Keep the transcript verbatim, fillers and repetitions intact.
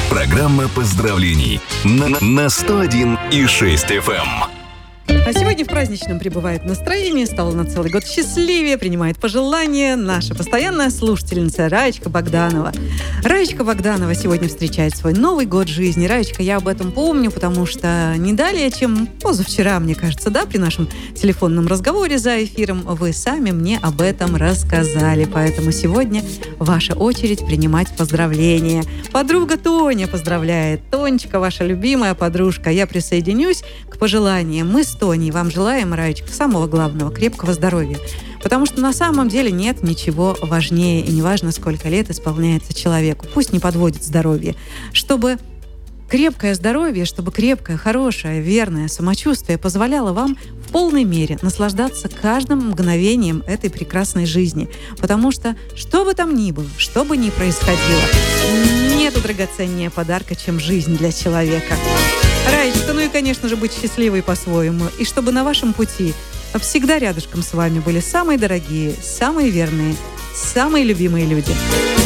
Программа поздравлений на, на сто один и шесть эф эм. А сегодня в праздничном пребывает настроении, стала на целый год счастливее, принимает пожелания наша постоянная слушательница Раечка Богданова. Раечка Богданова сегодня встречает свой Новый год жизни. Раечка, я об этом помню, потому что не далее, чем позавчера, мне кажется, да, при нашем телефонном разговоре за эфиром вы сами мне об этом рассказали. Поэтому сегодня ваша очередь принимать поздравления. Подруга Тоня поздравляет. Тонечка, ваша любимая подружка. Я присоединюсь к пожеланиям. Мы с Тоней вам желаем, Раечка, самого главного, крепкого здоровья. Потому что на самом деле нет ничего важнее, и неважно, сколько лет исполняется человеку. Пусть не подводит здоровье. Чтобы крепкое здоровье, чтобы крепкое, хорошее, верное самочувствие позволяло вам в полной мере наслаждаться каждым мгновением этой прекрасной жизни. Потому что, что бы там ни было, что бы ни происходило, нету драгоценнее подарка, чем жизнь для человека. Раечка, ну и, конечно же, быть счастливой по-своему. И чтобы на вашем пути всегда рядышком с вами были самые дорогие, самые верные, самые любимые люди.